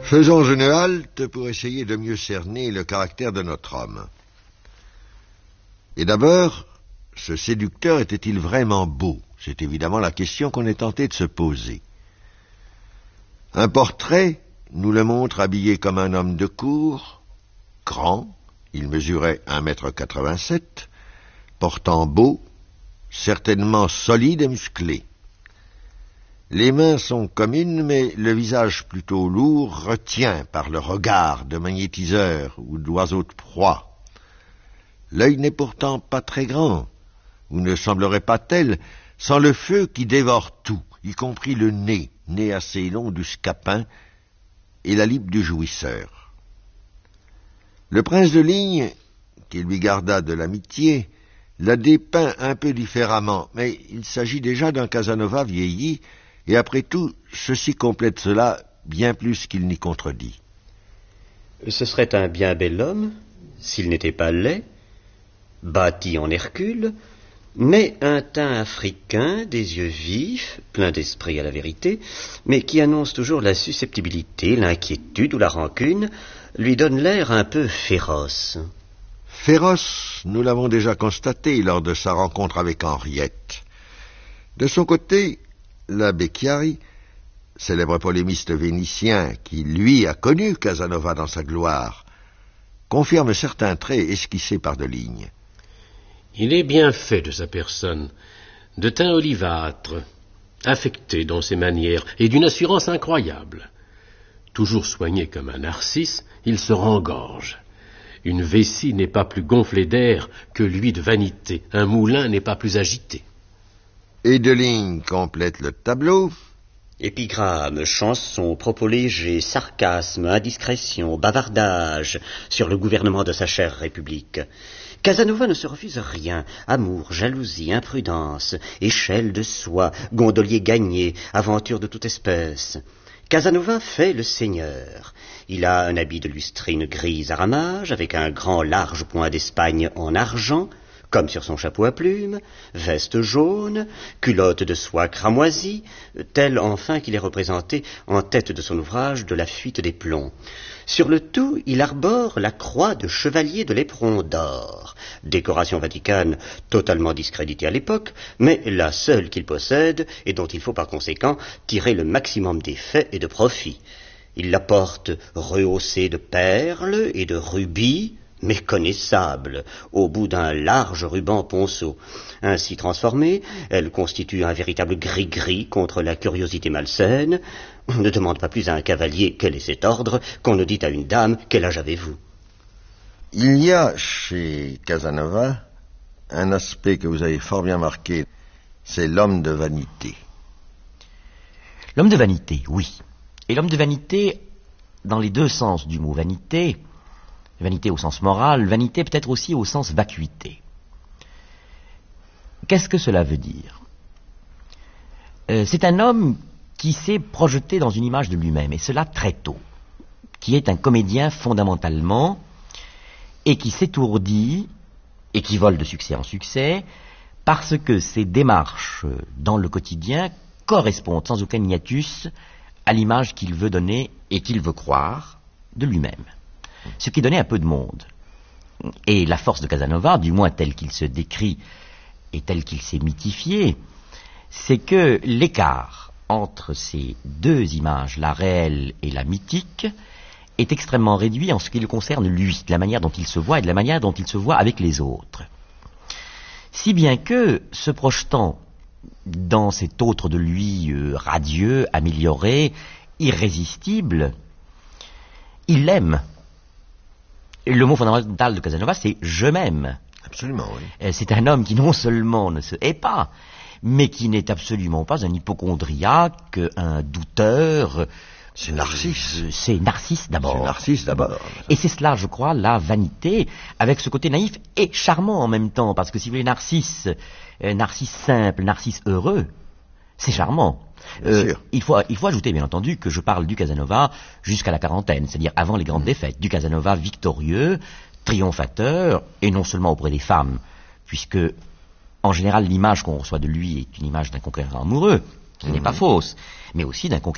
Faisons une halte pour essayer de mieux cerner le caractère de notre homme. Et d'abord, ce séducteur était-il vraiment beau? C'est évidemment la question qu'on est tenté de se poser. Un portrait nous le montre habillé comme un homme de cour, grand, il mesurait 1,87 m, portant beau, certainement solide et musclé. Les mains sont communes, mais le visage plutôt lourd retient par le regard de magnétiseur ou d'oiseau de proie. L'œil n'est pourtant pas très grand, ou ne semblerait pas tel, sans le feu qui dévore tout, y compris le nez assez long du scapin, et la lippe du jouisseur. Le prince de Ligne, qui lui garda de l'amitié, l'a dépeint un peu différemment, mais il s'agit déjà d'un Casanova vieilli, et après tout, ceci complète cela bien plus qu'il n'y contredit. Ce serait un bien bel homme, s'il n'était pas laid, bâti en Hercule, mais un teint africain, des yeux vifs, plein d'esprit à la vérité, mais qui annonce toujours la susceptibilité, l'inquiétude ou la rancune, lui donne l'air un peu féroce. Féroce, nous l'avons déjà constaté lors de sa rencontre avec Henriette. De son côté, l'abbé Chiari, célèbre polémiste vénitien qui, lui, a connu Casanova dans sa gloire, confirme certains traits esquissés par de Ligne. Il est bien fait de sa personne, de teint olivâtre, affecté dans ses manières et d'une assurance incroyable. Toujours soigné comme un narcisse, il se rengorge. Une vessie n'est pas plus gonflée d'air que lui de vanité, un moulin n'est pas plus agité. Et de Ligne complète le tableau. Épigrammes, chansons, propos légers, sarcasmes, indiscrétions, bavardages sur le gouvernement de sa chère République. Casanova ne se refuse rien. Amour, jalousie, imprudence, échelle de soie, gondolier gagné, aventure de toute espèce. Casanova fait le seigneur. Il a un habit de lustrine grise à ramages, avec un grand large point d'Espagne en argent, comme sur son chapeau à plumes, veste jaune, culotte de soie cramoisie, tel enfin qu'il est représenté en tête de son ouvrage de la fuite des plombs. Sur le tout, il arbore la croix de chevalier de l'éperon d'or, décoration vaticane totalement discréditée à l'époque, mais la seule qu'il possède et dont il faut par conséquent tirer le maximum d'effet et de profit. Il la porte rehaussée de perles et de rubis, méconnaissable, au bout d'un large ruban ponceau. Ainsi transformée, elle constitue un véritable gris-gris contre la curiosité malsaine. On ne demande pas plus à un cavalier quel est cet ordre qu'on ne dit à une dame quel âge avez-vous. Il y a chez Casanova un aspect que vous avez fort bien marqué, c'est l'homme de vanité. L'homme de vanité, oui. Et l'homme de vanité, dans les deux sens du mot vanité, vanité au sens moral, vanité peut-être aussi au sens vacuité. Qu'est-ce que cela veut dire? C'est un homme qui s'est projeté dans une image de lui-même, et cela très tôt, qui est un comédien fondamentalement, et qui s'étourdit, et qui vole de succès en succès, parce que ses démarches dans le quotidien correspondent sans aucun hiatus à l'image qu'il veut donner et qu'il veut croire de lui-même. Ce qui donnait un peu de monde. Et la force de Casanova, du moins tel qu'il se décrit et tel qu'il s'est mythifié, c'est que l'écart entre ces deux images, la réelle et la mythique, est extrêmement réduit en ce qui le concerne lui, de la manière dont il se voit et de la manière dont il se voit avec les autres. Si bien que, se projetant dans cet autre de lui radieux, amélioré, irrésistible, il l'aime. Le mot fondamental de Casanova, c'est « je m'aime ». Absolument, oui. C'est un homme qui non seulement ne se hait pas, mais qui n'est absolument pas un hypocondriaque, un douteur. C'est Narcisse. C'est Narcisse d'abord. C'est Narcisse d'abord. Et c'est cela, je crois, la vanité, avec ce côté naïf et charmant en même temps, parce que si vous voulez, Narcisse simple, Narcisse heureux, c'est charmant. Il faut ajouter, bien entendu, que je parle du Casanova jusqu'à la quarantaine, c'est-à-dire avant les grandes défaites, du Casanova victorieux, triomphateur, et non seulement auprès des femmes, puisque, en général, l'image qu'on reçoit de lui est une image d'un conquérant amoureux, qui n'est pas fausse, mais aussi d'un conquérant